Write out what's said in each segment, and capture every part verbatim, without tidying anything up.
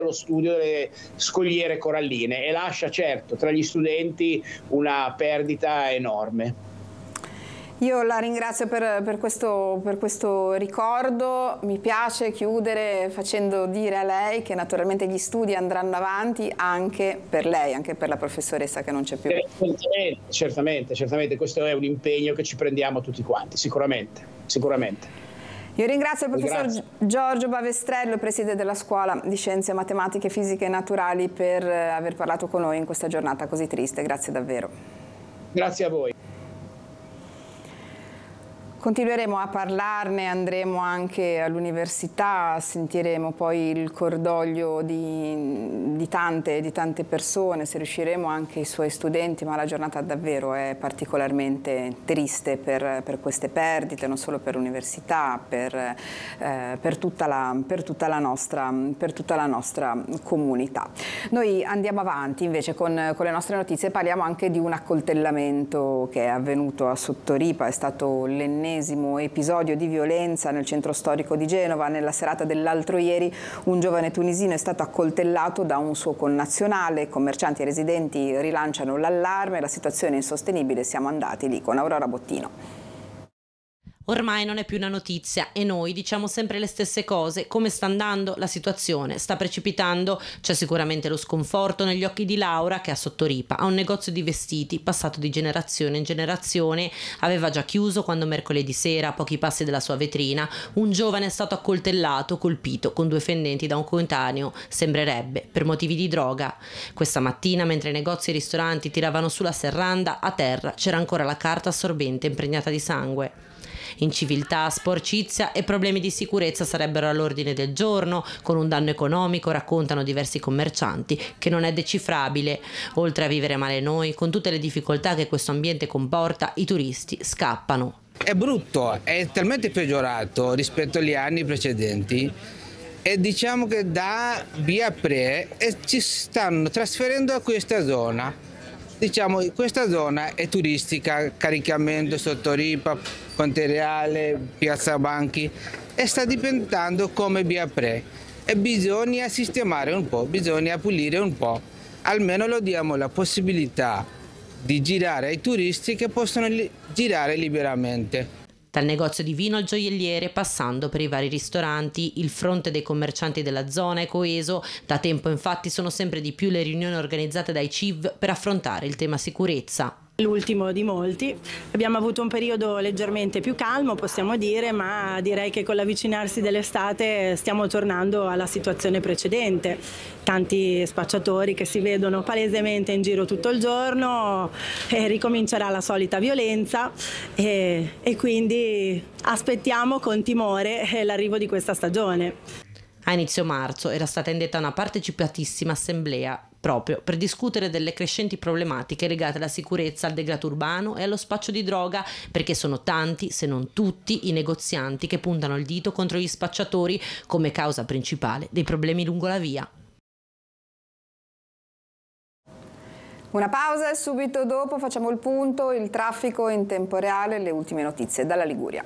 lo studio delle scogliere coralline e lascia certo tra gli studenti una perdita enorme. Io la ringrazio per, per, questo, per questo ricordo. Mi piace chiudere facendo dire a lei che naturalmente gli studi andranno avanti anche per lei, anche per la professoressa che non c'è più. Certamente, certamente, certamente, questo è un impegno che ci prendiamo tutti quanti, sicuramente, sicuramente. Io ringrazio il professor Grazie. Giorgio Bavestrello, preside della Scuola di Scienze Matematiche, Fisiche e Naturali, per aver parlato con noi in questa giornata così triste. Grazie davvero. Grazie a voi. Continueremo a parlarne, andremo anche all'università, sentiremo poi il cordoglio di, di, tante, di tante persone, se riusciremo anche i suoi studenti, ma la giornata davvero è particolarmente triste per, per queste perdite, non solo per l'università, per, eh, per, tutta la, per, tutta la nostra, per tutta la nostra comunità. Noi andiamo avanti invece con, con le nostre notizie, parliamo anche di un accoltellamento che è avvenuto a Sottoripa, è stato l'ennesimo episodio di violenza nel centro storico di Genova. Nella serata dell'altro ieri un giovane tunisino è stato accoltellato da un suo connazionale. Commercianti e residenti rilanciano l'allarme, la situazione è insostenibile. Siamo andati lì con Aurora Bottino. Ormai non è più una notizia e noi diciamo sempre le stesse cose. Come sta andando la situazione? Sta precipitando? C'è sicuramente lo sconforto negli occhi di Laura, che a Sottoripa ha un negozio di vestiti passato di generazione in generazione. Aveva già chiuso quando mercoledì sera, a pochi passi dalla sua vetrina, un giovane è stato accoltellato, colpito con due fendenti da un coetaneo, sembrerebbe per motivi di droga. Questa mattina, mentre i negozi e i ristoranti tiravano su la serranda, a terra c'era ancora la carta assorbente impregnata di sangue. Inciviltà, sporcizia e problemi di sicurezza sarebbero all'ordine del giorno, con un danno economico, raccontano diversi commercianti, che non è decifrabile. Oltre a vivere male noi, con tutte le difficoltà che questo ambiente comporta, i turisti scappano. È brutto, è talmente peggiorato rispetto agli anni precedenti e diciamo che da via Pre e ci stanno trasferendo a questa zona. Diciamo, questa zona è turistica, caricamento, Sottoripa, Ponte Reale, Piazza Banchi, e sta diventando come via Pre. E bisogna sistemare un po', bisogna pulire un po'. Almeno lo diamo la possibilità di girare ai turisti che possono li- girare liberamente. Dal negozio di vino al gioielliere, passando per i vari ristoranti, il fronte dei commercianti della zona è coeso. Da tempo infatti sono sempre di più le riunioni organizzate dai C I V per affrontare il tema sicurezza. L'ultimo di molti. Abbiamo avuto un periodo leggermente più calmo, possiamo dire, ma direi che con l'avvicinarsi dell'estate stiamo tornando alla situazione precedente. Tanti spacciatori che si vedono palesemente in giro tutto il giorno, e ricomincerà la solita violenza e, e quindi aspettiamo con timore l'arrivo di questa stagione. A inizio marzo era stata indetta una partecipatissima assemblea proprio per discutere delle crescenti problematiche legate alla sicurezza, al degrado urbano e allo spaccio di droga, perché sono tanti, se non tutti, i negozianti che puntano il dito contro gli spacciatori come causa principale dei problemi lungo la via. Una pausa e subito dopo facciamo il punto, il traffico in tempo reale, le ultime notizie dalla Liguria.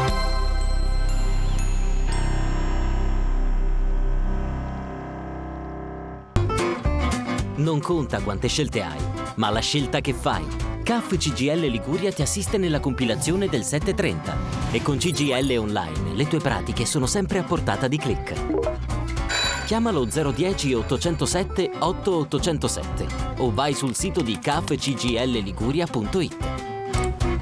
Non conta quante scelte hai, ma la scelta che fai. C A F C G I L Liguria ti assiste nella compilazione del settecentotrenta e con C G I L Online le tue pratiche sono sempre a portata di click. Chiamalo zero uno zero ottocentosette otto ottocentosette o vai sul sito di c a f c g l liguria punto i t.